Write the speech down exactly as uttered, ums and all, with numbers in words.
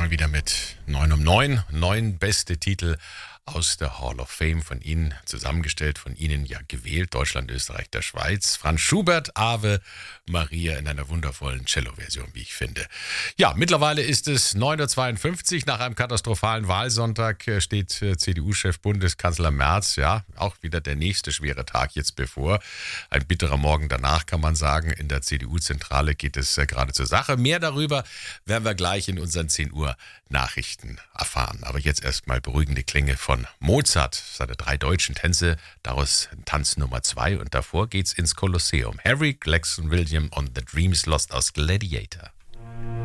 mal wieder mit neun um neun. Neun beste Titel aus der Hall of Fame von Ihnen zusammengestellt, von Ihnen ja gewählt. Deutschland, Österreich, der Schweiz. Franz Schubert, Ave Maria in einer wundervollen Cello-Version, wie ich finde. Ja, mittlerweile ist es neun Uhr zweiundfünfzig. Nach einem katastrophalen Wahlsonntag steht C D U-Chef Bundeskanzler Merz, ja, auch wieder der nächste schwere Tag jetzt bevor. Ein bitterer Morgen danach, kann man sagen. In der C D U-Zentrale geht es gerade zur Sache. Mehr darüber werden wir gleich in unseren zehn Uhr Nachrichten erfahren. Aber jetzt erstmal beruhigende Klänge von Mozart, seine drei deutschen Tänze, daraus Tanz Nummer zwei und davor geht's ins Kolosseum. Harry Gregson Williams on the Dreams Lost aus Gladiator.